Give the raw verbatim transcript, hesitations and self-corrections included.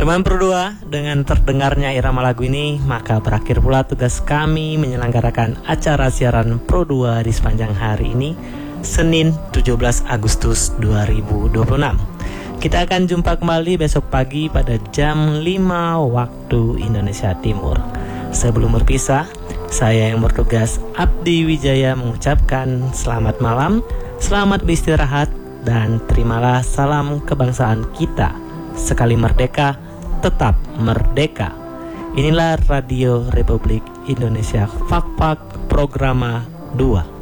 Teman Pro dua, dengan terdengarnya irama lagu ini, maka berakhir pula tugas kami menyelenggarakan acara siaran Pro dua di sepanjang hari ini, Senin tujuh belas Agustus dua ribu dua puluh enam. Kita akan jumpa kembali besok pagi pada jam lima waktu Indonesia Timur. Sebelum berpisah, saya yang bertugas Abdi Wijaya mengucapkan selamat malam, selamat beristirahat, dan terimalah salam kebangsaan kita. Sekali merdeka, tetap merdeka. Inilah Radio Republik Indonesia, Fak Fak Programa dua.